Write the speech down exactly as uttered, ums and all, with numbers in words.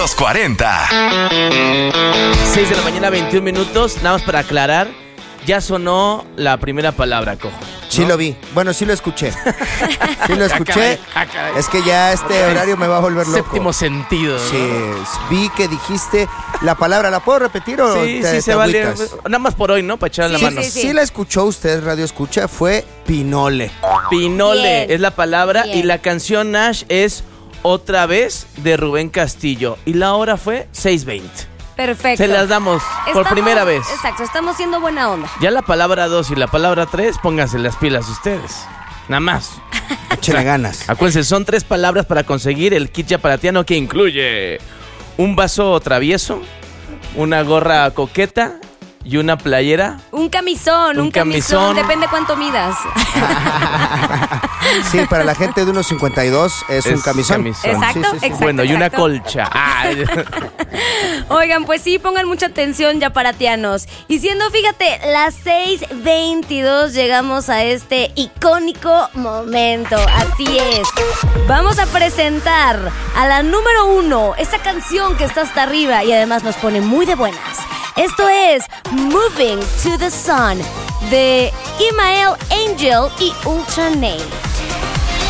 los cuarenta. seis de la mañana, veintiún minutos. Nada más para aclarar, ya sonó la primera palabra, Cojo, ¿no? Sí lo vi. Bueno, sí lo escuché. Sí lo escuché. Es que ya este horario me va a volver loco. Séptimo sentido, ¿no? Sí, vi que dijiste la palabra. ¿La puedo repetir o Sí, te, sí, te se vale. agüitas? Nada más por hoy, ¿no? Para echar Sí, la mano. sí, sí. Sí la escuchó usted, Radio Escucha, fue Pinole. Pinole Bien. es la palabra. Bien. Y la canción, Nash, es Otra Vez de Rubén Castillo. Y la hora fue seis veinte. Perfecto. Se las damos por Estamos- primera vez. Exacto, estamos siendo buena onda. Ya la palabra dos y la palabra tres, pónganse las pilas ustedes. Nada más. Échale ganas. Acuérdense, son tres palabras para conseguir el kit yaparatiano que incluye un vaso travieso, una gorra coqueta y una playera. Un camisón, un, Un camisón. camisón. Depende cuánto midas. Sí, para la gente de uno cincuenta y dos es, un camisón. Exacto, exacto. Bueno, y una exacto. colcha. Ah, Oigan, pues sí, pongan mucha atención, yaparatianos. Y siendo, fíjate, las seis veintidós llegamos a este icónico momento. Así es. Vamos a presentar a la número uno, esta canción que está hasta arriba y además nos pone muy de buenas. Esto es Moving to the Sun de Imael Angel y Ultra Name.